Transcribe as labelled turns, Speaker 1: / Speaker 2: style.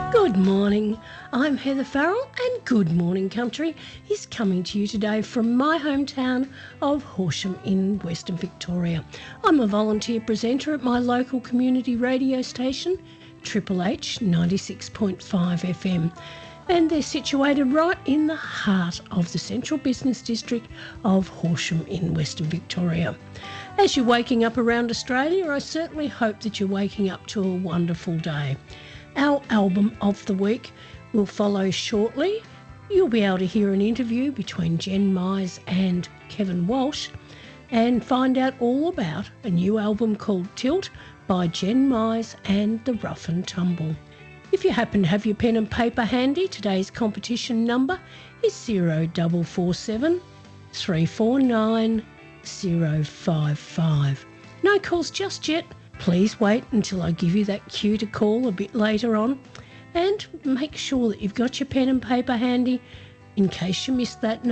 Speaker 1: Good morning, I'm Heather Farrell and Good Morning Country is coming to you today from my hometown of Horsham in Western Victoria. I'm a volunteer presenter at my local community radio station, Triple H 96.5 FM, and they're situated right in the heart of the central business district of Horsham in Western Victoria. As you're waking up around Australia, I certainly hope that you're waking up to a wonderful day. Our album of the week will follow shortly. You'll be able to hear an interview between Jen Mize and Kevin Walsh and find out all about a new album called Tilt by Jen Mize and the Rough and Tumble. If you happen to have your pen and paper handy, today's competition number is 0447 349 055. No calls just yet. Please wait until I give you that cue to call a bit later on, and make sure that you've got your pen and paper handy in case you missed that